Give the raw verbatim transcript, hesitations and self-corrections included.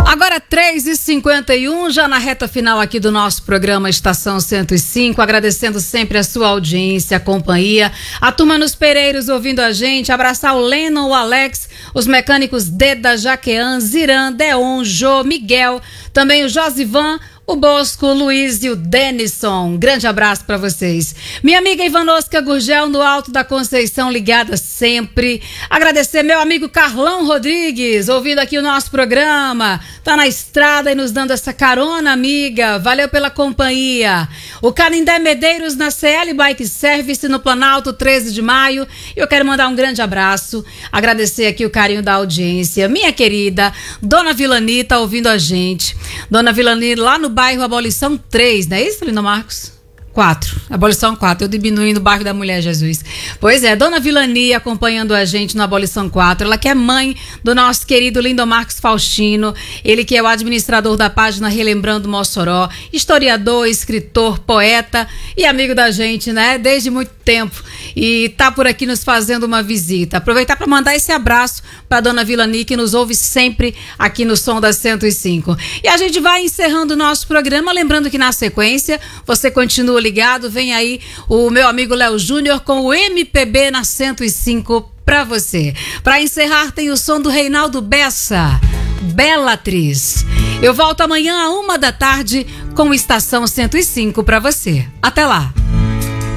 Agora três e cinquenta e um, já na reta final aqui do nosso programa Estação cento e cinco, agradecendo sempre a sua audiência, a companhia, a turma nos Pereiros ouvindo a gente, abraçar o Lennon, o Alex, os mecânicos Deda, Jaquean, Ziran, Deon, Jô, Miguel, também o Josivan, o Bosco, o Luiz e o Denison. Um grande abraço para vocês. Minha amiga Ivanosca Gurgel, no Alto da Conceição, ligada sempre. Agradecer meu amigo Carlão Rodrigues, ouvindo aqui o nosso programa. Tá na estrada e nos dando essa carona, amiga. Valeu pela companhia. O Canindé Medeiros na C L Bike Service, no Planalto, treze de maio. E eu quero mandar um grande abraço. Agradecer aqui o carinho da audiência. Minha querida Dona Vilani tá ouvindo a gente. Dona Vilani, lá no bairro Abolição três, não é isso, Lindo Marcos? quatro. Abolição quatro, eu diminuindo o bairro da Mulher Jesus. Pois é, Dona Vilani acompanhando a gente no Abolição quatro, ela que é mãe do nosso querido Lindo Marcos Faustino, ele que é o administrador da página Relembrando Mossoró, historiador, escritor, poeta e amigo da gente, né? Desde muito tempo. E tá por aqui nos fazendo uma visita. Aproveitar para mandar esse abraço para Dona Vilani, que nos ouve sempre aqui no Som da cento e cinco. E a gente vai encerrando o nosso programa, lembrando que na sequência você continua ligado, vem aí o meu amigo Léo Júnior com o M P B na cento e cinco para você. Para encerrar tem o som do Reinaldo Bessa, Bela Atriz. Eu volto amanhã a uma da tarde com o Estação cento e cinco para você. Até lá.